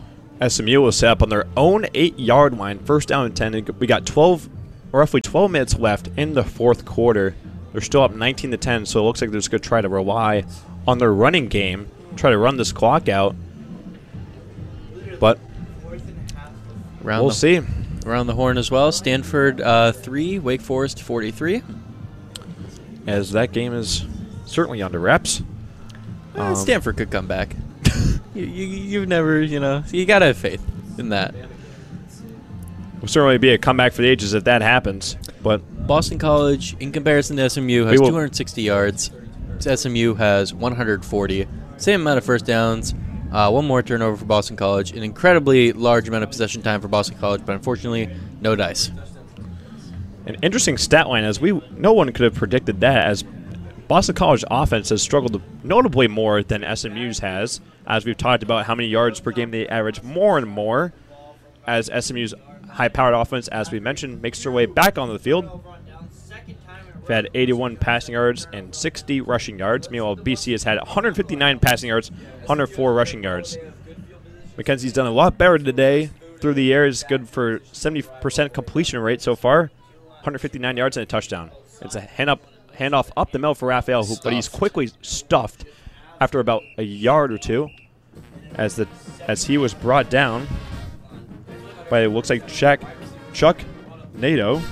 S M U will set up on their own eight-yard line, first down and ten. We got twelve, roughly twelve minutes left in the fourth quarter. They're still up nineteen to ten, so it looks like they're just going to try to rely on their running game, try to run this clock out. But Around we'll the, see. Around the horn as well. Stanford uh, three, Wake Forest forty-three. As that game is certainly under wraps. Uh, Um, Stanford could come back. you, you, you've never, you know, you got to have faith in that. Will certainly be a comeback for the ages if that happens. But Boston College, in comparison to S M U, has We will- two hundred sixty yards. S M U has one hundred forty. Same amount of first downs. Uh, one more turnover for Boston College. An incredibly large amount of possession time for Boston College, but unfortunately, no dice. an interesting stat line, as we no one could have predicted that, as Boston College offense has struggled notably more than S M U's has, as we've talked about how many yards per game they average more and more, as S M U's high-powered offense, as we mentioned, makes their way back onto the field. We've had eighty-one passing yards and sixty rushing yards. Meanwhile, B C has had one hundred fifty-nine passing yards, one hundred four rushing yards. McKenzie's done a lot better today. Through the air is good for seventy percent completion rate so far. one hundred fifty-nine yards and a touchdown. It's a hand up, handoff up the middle for Raphael, who, but he's quickly stuffed after about a yard or two, as the as he was brought down by, it looks like, Chuck, Chuck Nato.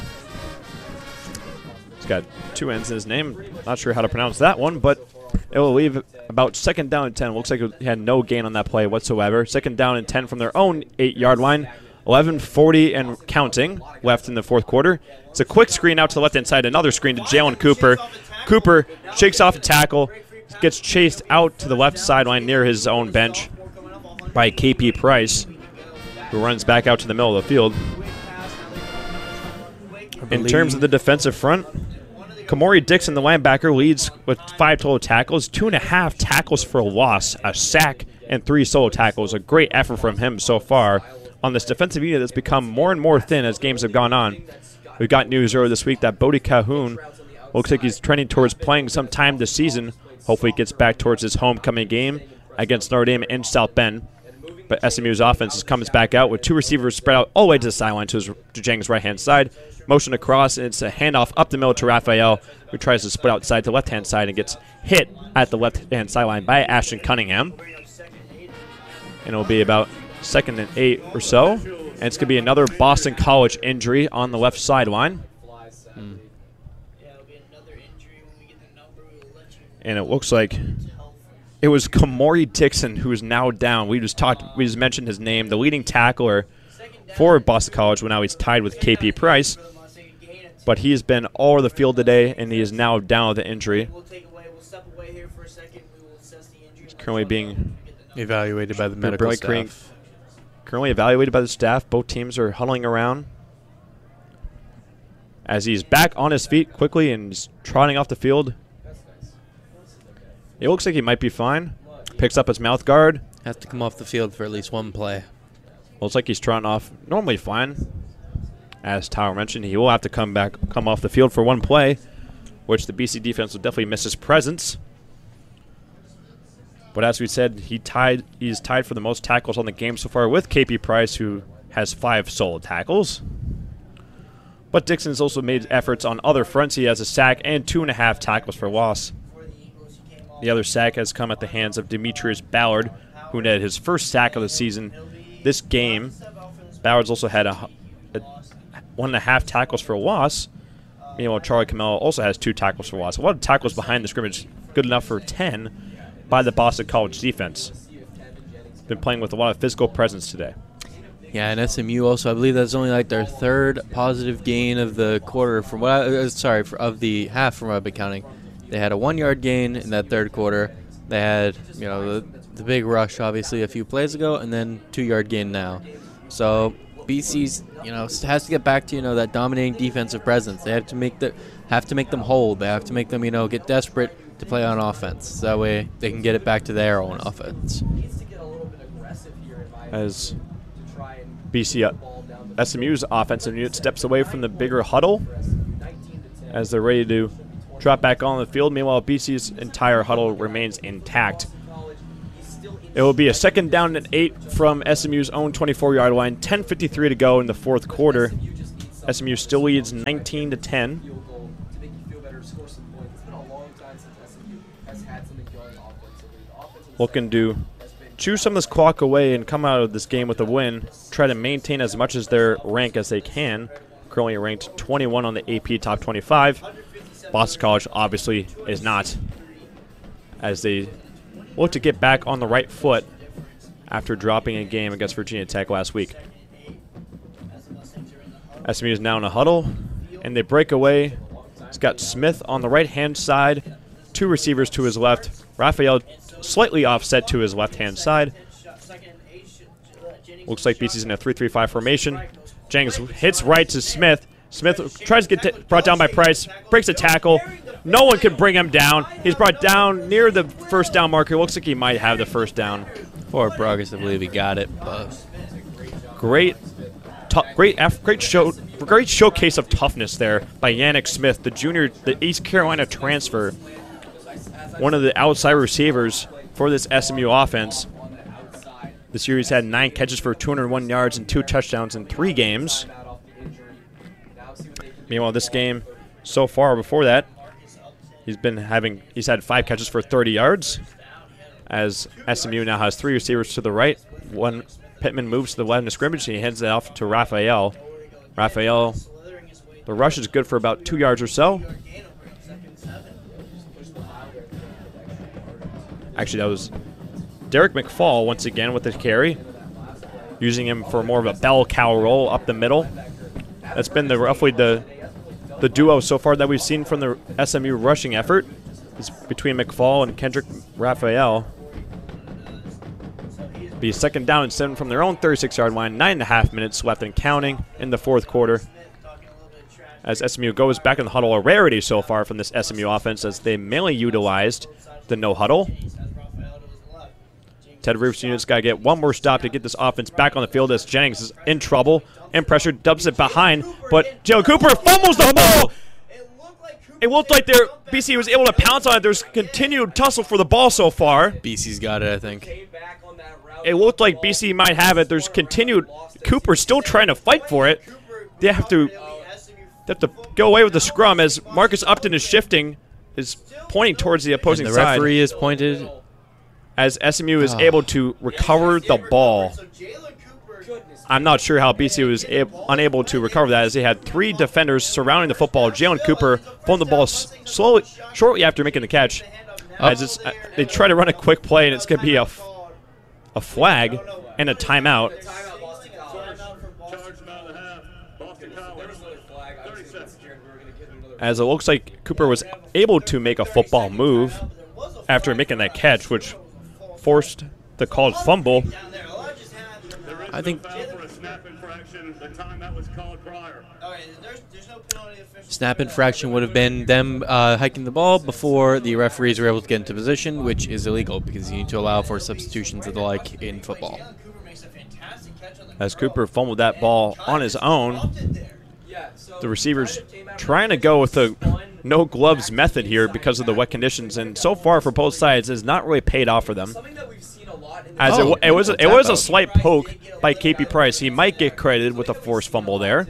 He's got two N's in his name. Not sure how to pronounce that one, but it will leave about second down and ten. Looks like he had no gain on that play whatsoever. Second down and ten from their own eight-yard line. eleven forty and counting left in the fourth quarter. It's a quick screen out to the left-hand side. Another screen to Jalen Cooper. Cooper shakes off a tackle, gets chased out to the left sideline near his own bench by K P Price, who runs back out to the middle of the field. In terms of the defensive front, Kamori Dixon, the linebacker, leads with five total tackles, two and a half tackles for a loss, a sack, and three solo tackles. A great effort from him so far on this defensive unit that's become more and more thin as games have gone on. We've got news earlier this week that Bodie Calhoun looks like he's trending towards playing some time this season. Hopefully he gets back towards his homecoming game against Notre Dame in South Bend. But S M U's offense comes back out with two receivers spread out all the way to the sideline to, his, to Jang's right-hand side. Motion across, and it's a handoff up the middle to Raphael, who tries to split outside to the left-hand side and gets hit at the left-hand sideline by Ashton Cunningham. And it'll be about second and eight or so. And it's going to be another Boston College injury on the left sideline. Hmm. And it looks like it was Kamori Dixon who is now down. We just talked, we just mentioned his name, the leading tackler for Boston College. Well, now he's tied with K P Price. But he has been all over the field today, and he is now down with the injury. He's currently being Evaluated by the medical Currently- staff. currently evaluated by the staff. Both teams are huddling around as he's back on his feet quickly and is trotting off the field. It looks like he might be fine. Picks up his mouth guard. Has to come off the field for at least one play. Looks like he's trotting off normally fine. As Tyler mentioned, he will have to come back, come off the field for one play, which the B C defense will definitely miss his presence. But as we said, he tied. He's tied for the most tackles on the game so far with K P Price, who has five solo tackles. But Dixon's also made efforts on other fronts. He has a sack and two and a half tackles for loss. The other sack has come at the hands of Demetrius Ballard, who netted his first sack of the season this game. Ballard's also had a, a one and a half tackles for a loss. Meanwhile, Charlie Camelo also has two tackles for loss. A lot of tackles behind the scrimmage, good enough for ten by the Boston College defense. Been playing with a lot of physical presence today. Yeah, and S M U also, I believe that's only like their third positive gain of the quarter from what I, uh, sorry, for, of the half from what I've been counting. They had a one-yard gain in that third quarter. They had, you know, the, the big rush, obviously, a few plays ago, and then two-yard gain now. So B C's, you know, has to get back to, you know, that dominating defensive presence. They have to make the have to make them hold. They have to make them, you know, get desperate to play on offense. So that way they can get it back to their own offense. As B C uh, S M U's offensive unit steps away from the bigger huddle as they're ready to drop back on the field. Meanwhile, B C's entire huddle remains intact. It will be a second down and eight from S M U's own twenty-four-yard line. ten fifty-three to go in the fourth quarter. S M U still leads nineteen to ten. Looking to chew some of this clock away and come out of this game with a win. Try to maintain as much as their rank as they can. Currently ranked twenty-one on the A P Top twenty-five. Boston College obviously is not, as they look to get back on the right foot after dropping a game against Virginia Tech last week. S M U is now in a huddle, and they break away. It's got Smith on the right-hand side, two receivers to his left. Raphael slightly offset to his left-hand side. Looks like B C's in a three three five formation. Jennings hits right to Smith. Smith tries to get t brought down by Price, breaks a tackle. No one can bring him down. He's brought down near the first down marker. Looks like he might have the first down. For progress, I believe he got it, but Great, great, great show, great showcase of toughness there by Yannick Smith, the junior, the East Carolina transfer, one of the outside receivers for this S M U offense. This year he's had nine catches for two hundred one yards and two touchdowns in three games. Meanwhile, this game so far before that, he's been having he's had five catches for thirty yards. As S M U now has three receivers to the right. One Pittman moves to the line of scrimmage and he hands it off to Raphael. Raphael, the rush is good for about two yards or so. Actually, that was Derek McFall once again with the carry, using him for more of a bell cow roll up the middle. That's been the roughly the the duo so far that we've seen from the S M U rushing effort. It's between McFall and Kendrick Raphael. Be second down and seven from their own thirty-six-yard line. Nine and a half minutes left and counting in the fourth quarter. As S M U goes back in the huddle, a rarity so far from this S M U offense, as they mainly utilized the no huddle. Ted Reeves Junior's got to get one more stop to get this offense back on the field, as Jennings is in trouble and pressure, dubs it behind, but Jalen Cooper fumbles the ball. It looked like their B C was able to pounce on it. There's continued tussle for the ball so far. B C's got it, I think. It looked like B C might have it. There's continued. Cooper still trying to fight for it. They have to, they have to go away with the scrum, as Marcus Upton is shifting, is pointing towards the opposing And the side. referee is pointed. As S M U is Oh. able to recover the ball. I'm not sure how B C was unable to recover that, as they had three defenders surrounding the football. Jalen Cooper pulled the ball s slowly, shortly after making the catch. Oh. As it's, uh, they try to run a quick play, and it's going to be a, f a flag and a timeout. As it looks like Cooper was able to make a football move after making that catch, which forced the called fumble. I think snap infraction would have been them uh, hiking the ball before the referees were able to get into position, which is illegal because you need to allow for substitutions and the like in football. As Cooper fumbled that ball on his own, the receivers trying to go with the no gloves method here because of the wet conditions, and so far for both sides has not really paid off for them. As Oh, it, it was, a it was a tap-out. slight poke by K P Price. He might get credited with a forced fumble there.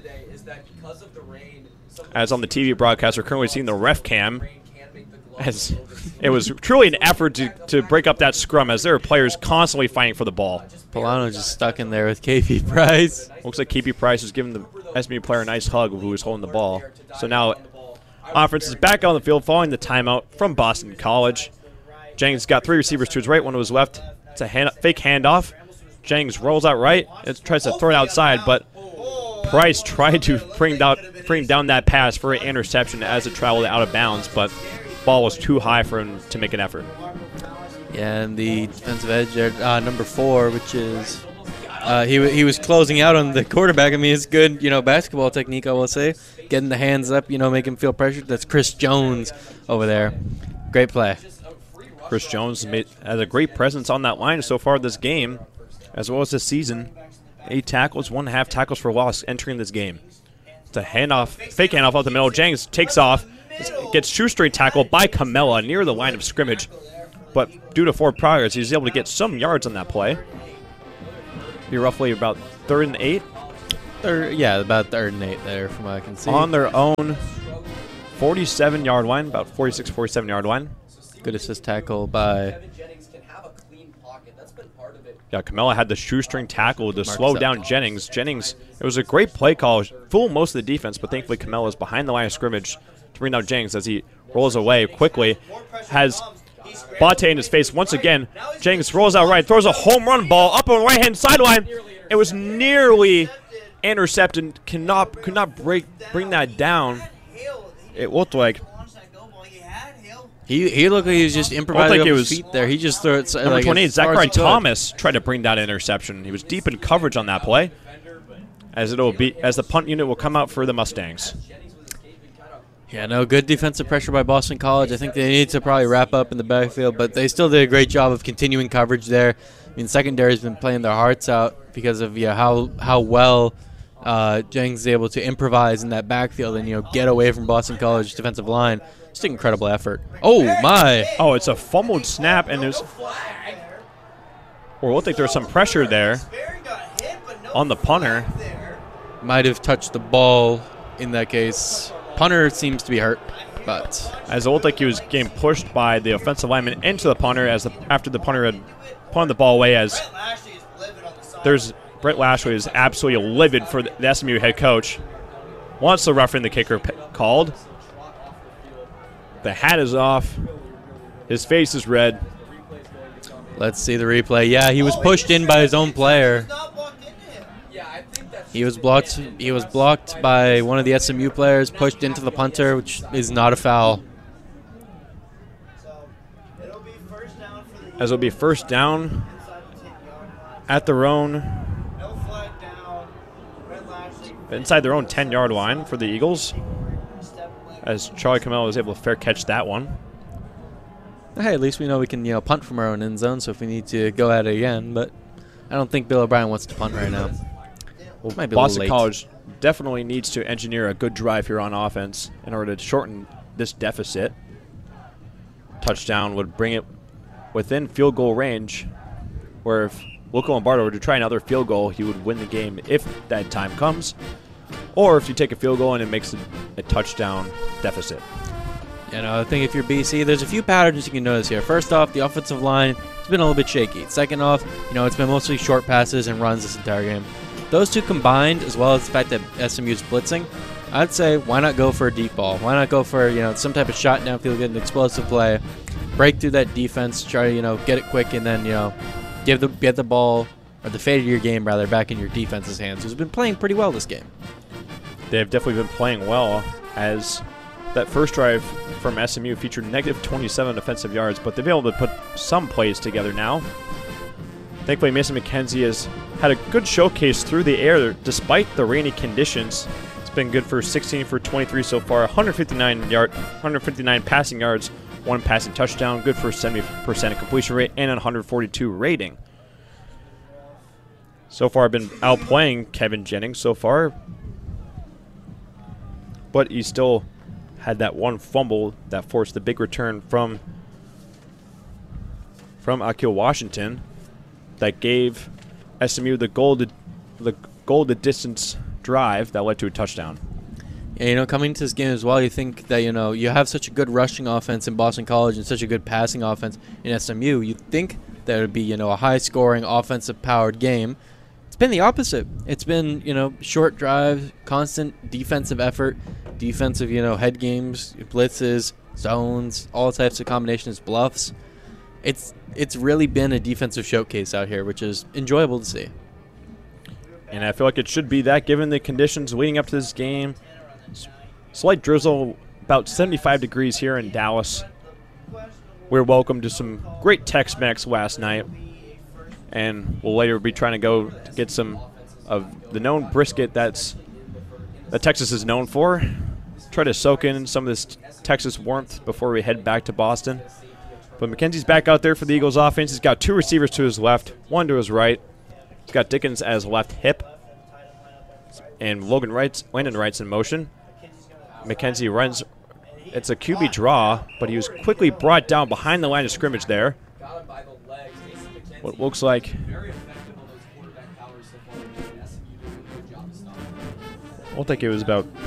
As on the T V broadcast, we're currently seeing the ref cam. As it was truly an effort to, to break up that scrum, as there are players constantly fighting for the ball. Polano just stuck in there with K P Price. Looks like K P Price was giving the S M U player a nice hug who was holding the ball. So now offense is back on the field following the timeout from Boston College. Jennings got three receivers to his right, one to his left. It's a hand, fake handoff. Jennings rolls out right and tries to throw it outside, but Price tried to bring down, bring down that pass for an interception as it traveled out of bounds, but ball was too high for him to make an effort. Yeah, and the defensive edge there, uh, number four, which is uh, he wa- he was closing out on the quarterback. I mean, it's good, you know, basketball technique, I will say, getting the hands up, you know, make him feel pressured. That's Chris Jones over there. Great play. Chris Jones made, has a great presence on that line so far this game, as well as this season. Eight tackles, one and a half tackles for loss entering this game. It's a handoff, fake handoff out the middle. Jennings takes off, gets shoestring tackled by Camella near the line of scrimmage. but due to forward progress, he was able to get some yards on that play. Be roughly about third and eight. Third, yeah, about third and eight there from what I can see. On their own forty-seven-yard line, about forty-six, forty-seven-yard line. Good assist tackle by... Yeah, Camella had the shoestring tackle to Marcus slow up. down Jennings. Jennings, it was a great play call, fooled most of the defense, but thankfully Camella is behind the line of scrimmage to bring down Jennings as he rolls away quickly. Has Bate in his face once again. Jennings rolls out right, throws a home run ball up on the right-hand sideline. It was nearly intercepted. Cannot, could not break, bring that down. It looked like. He he looked like he was just improvising like off it his was feet there. He just threw it Number like twenty-eight, as far as Zachary he could. Thomas tried to bring down an interception. He was deep in coverage on that play. As it'll be, as the punt unit will come out for the Mustangs. Yeah, no, good defensive pressure by Boston College. I think they need to probably wrap up in the backfield, but they still did a great job of continuing coverage there. I mean, secondary's been playing their hearts out because of yeah how how well uh, Jennings is able to improvise in that backfield and you know get away from Boston College defensive line. Just an incredible effort. Oh my! Oh, it's a fumbled snap, and there's. Or it looked like there's some pressure there on the punter. Might have touched the ball in that case. Punter seems to be hurt, but As it looked like he was getting pushed by the offensive lineman into the punter as the, after the punter had punted the ball away. As there's Brett Lashley is absolutely livid for the, the S M U head coach. Wants the roughing the kicker p- called. The hat is off. His face is red. let's see the replay. Yeah, he was pushed in by his own player. He was blocked. He was blocked by one of the S M U players, pushed into the punter, which is not a foul. As it'll be first down at their own, inside their own ten-yard line for the Eagles. As Charlie Camella was able to fair catch that one. Hey, at least we know we can, you know, punt from our own end zone. So if we need to go at it again, but I don't think Bill O'Brien wants to punt right now. Well, Might be a Boston little late. College definitely needs to engineer a good drive here on offense in order to shorten this deficit. Touchdown would bring it within field goal range, where if Wilco Lombardo were to try another field goal, he would win the game if that time comes. Or if you take a field goal and it makes a, a touchdown deficit. You know, I think if you're B C, there's a few patterns you can notice here. First off, the offensive line has been a little bit shaky. Second off, you know, it's been mostly short passes and runs this entire game. Those two combined, as well as the fact that S M U is blitzing, I'd say why not go for a deep ball? Why not go for, you know, some type of shot downfield, get an explosive play, break through that defense, try to, you know, get it quick, and then, you know, give the get the ball, or the fate of your game, rather, back in your defense's hands, who's been playing pretty well this game. They've definitely been playing well, as that first drive from S M U featured negative twenty-seven offensive yards, but they've been able to put some plays together now. Thankfully, Mason McKenzie has had a good showcase through the air despite the rainy conditions. It's been good for sixteen for twenty-three so far, one hundred fifty-nine yard, one hundred fifty-nine passing yards, one passing touchdown, good for seventy percent completion rate, and a one hundred forty-two rating. So far, I've been outplaying Kevin Jennings so far, but he still had that one fumble that forced the big return from from Akil Washington that gave S M U the goal to the goal to distance drive that led to a touchdown. Yeah, you know, coming into this game as well, you think that, you know, you have such a good rushing offense in Boston College and such a good passing offense in S M U. You'd think that it would be, you know, a high-scoring, offensive-powered game. It's been the opposite. It's been, you know, short drives, constant defensive effort, defensive, you know, head games, blitzes, zones, all types of combinations, bluffs. It's it's really been a defensive showcase out here, which is enjoyable to see. And I feel like it should be that given the conditions leading up to this game. Slight drizzle, about seventy-five degrees here in Dallas. We're welcome to some great Tex-Mex last night. And we'll later be trying to go to get some of the known brisket that's that Texas is known for. Try to soak in some of this Texas warmth before we head back to Boston. But McKenzie's back out there for the Eagles offense. He's got two receivers to his left, one to his right. He's got Dickens as left hip. And Logan Wright's, Landon Wright's in motion. McKenzie runs It's a Q B draw, but he was quickly brought down behind the line of scrimmage there. What looks like looked like it was about